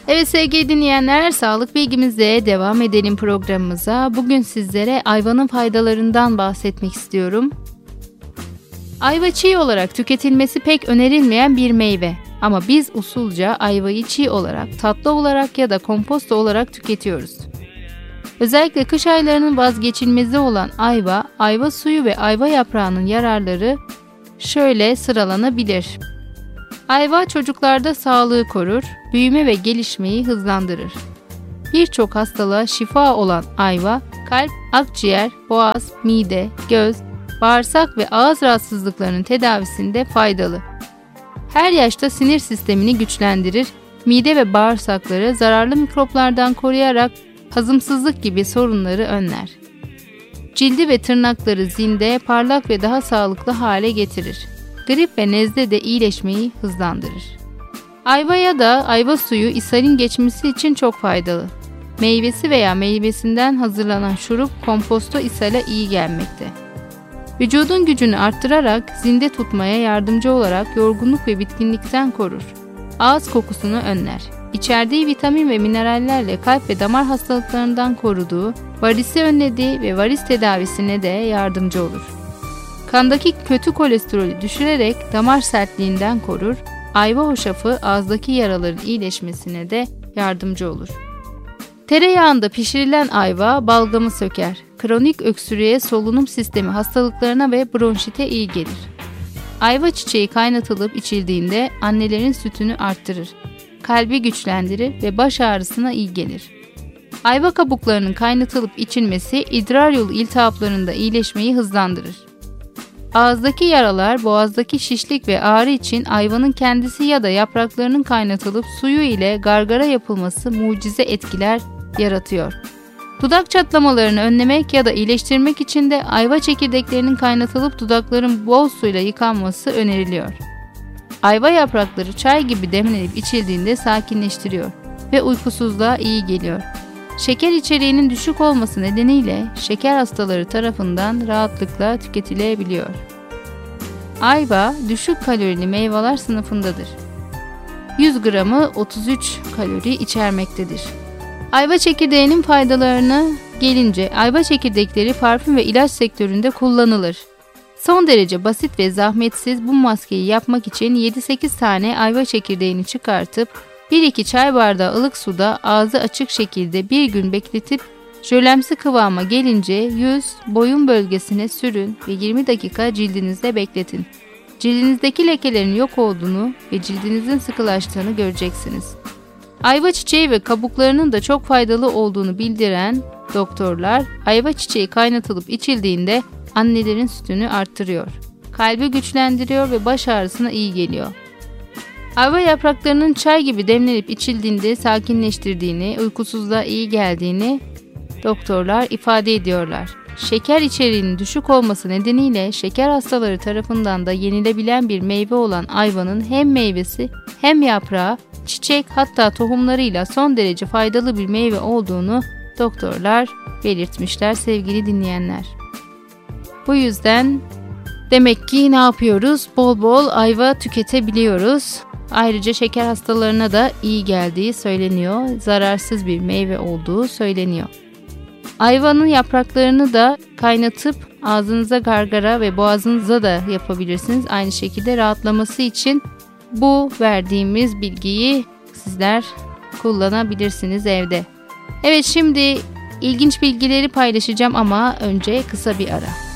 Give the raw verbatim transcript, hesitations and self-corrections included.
Evet sevgili dinleyenler, sağlık bilgimizle devam edelim programımıza. Bugün sizlere ayvanın faydalarından bahsetmek istiyorum. Ayva çiğ olarak tüketilmesi pek önerilmeyen bir meyve. Ama biz usulca ayvayı çiğ olarak, tatlı olarak ya da komposto olarak tüketiyoruz. Özellikle kış aylarının vazgeçilmezi olan ayva, ayva suyu ve ayva yaprağının yararları şöyle sıralanabilir. Ayva çocuklarda sağlığı korur, büyüme ve gelişmeyi hızlandırır. Birçok hastalığa şifa olan ayva, kalp, akciğer, boğaz, mide, göz, bağırsak ve ağız rahatsızlıklarının tedavisinde faydalı. Her yaşta sinir sistemini güçlendirir, mide ve bağırsakları zararlı mikroplardan koruyarak hazımsızlık gibi sorunları önler. Cildi ve tırnakları zinde, parlak ve daha sağlıklı hale getirir. Grip ve nezle de iyileşmeyi hızlandırır. Ayva ya da ayva suyu ishalin geçmesi için çok faydalı. Meyvesi veya meyvesinden hazırlanan şurup komposto ishale iyi gelmekte. Vücudun gücünü arttırarak zinde tutmaya yardımcı olarak yorgunluk ve bitkinlikten korur. Ağız kokusunu önler. İçerdiği vitamin ve minerallerle kalp ve damar hastalıklarından koruduğu, varisi önlediği ve varis tedavisine de yardımcı olur. Kandaki kötü kolesterolü düşürerek damar sertliğinden korur, ayva hoşafı ağızdaki yaraların iyileşmesine de yardımcı olur. Tereyağında pişirilen ayva balgamı söker. Kronik öksürüğe, solunum sistemi hastalıklarına ve bronşite iyi gelir. Ayva çiçeği kaynatılıp içildiğinde annelerin sütünü arttırır. Kalbi güçlendirir ve baş ağrısına iyi gelir. Ayva kabuklarının kaynatılıp içilmesi idrar yolu iltihaplarında iyileşmeyi hızlandırır. Ağızdaki yaralar, boğazdaki şişlik ve ağrı için ayvanın kendisi ya da yapraklarının kaynatılıp suyu ile gargara yapılması mucize etkiler yaratıyor. Dudak çatlamalarını önlemek ya da iyileştirmek için de ayva çekirdeklerinin kaynatılıp dudakların bol suyla yıkanması öneriliyor. Ayva yaprakları çay gibi demlenip içildiğinde sakinleştiriyor ve uykusuzluğa iyi geliyor. Şeker içeriğinin düşük olması nedeniyle şeker hastaları tarafından rahatlıkla tüketilebiliyor. Ayva düşük kalorili meyveler sınıfındadır. yüz gramı otuz üç kalori içermektedir. Ayva çekirdeğinin faydalarına gelince ayva çekirdekleri parfüm ve ilaç sektöründe kullanılır. Son derece basit ve zahmetsiz bu maskeyi yapmak için yedi sekiz tane ayva çekirdeğini çıkartıp bir iki çay bardağı ılık suda ağzı açık şekilde bir gün bekletip jölemsi kıvama gelince yüz, boyun bölgesine sürün ve yirmi dakika cildinizde bekletin. Cildinizdeki lekelerin yok olduğunu ve cildinizin sıkılaştığını göreceksiniz. Ayva çiçeği ve kabuklarının da çok faydalı olduğunu bildiren doktorlar, ayva çiçeği kaynatılıp içildiğinde annelerin sütünü arttırıyor. Kalbi güçlendiriyor ve baş ağrısına iyi geliyor. Ayva yapraklarının çay gibi demlenip içildiğinde sakinleştirdiğini, uykusuzluğa iyi geldiğini doktorlar ifade ediyorlar. Şeker içeriğinin düşük olması nedeniyle şeker hastaları tarafından da yenilebilen bir meyve olan ayvanın hem meyvesi hem yaprağı, çiçek hatta tohumlarıyla son derece faydalı bir meyve olduğunu doktorlar belirtmişler sevgili dinleyenler. Bu yüzden demek ki ne yapıyoruz? Bol bol ayva tüketebiliyoruz. Ayrıca şeker hastalarına da iyi geldiği söyleniyor. Zararsız bir meyve olduğu söyleniyor. Ayvanın yapraklarını da kaynatıp ağzınıza gargara ve boğazınıza da yapabilirsiniz. Aynı şekilde rahatlaması için bu verdiğimiz bilgiyi sizler kullanabilirsiniz evde. Evet, şimdi ilginç bilgileri paylaşacağım ama önce kısa bir ara.